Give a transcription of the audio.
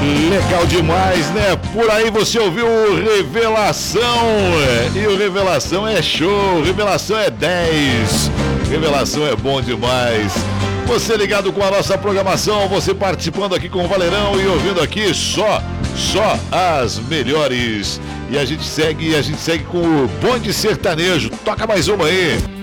Legal demais, né? Por aí você ouviu Revelação. E o Revelação é show, Revelação é 10. Revelação é bom demais. Você ligado com a nossa programação, você participando aqui com o Valerão e ouvindo aqui só as melhores. E a gente segue com o Bonde Sertanejo. Toca mais uma aí.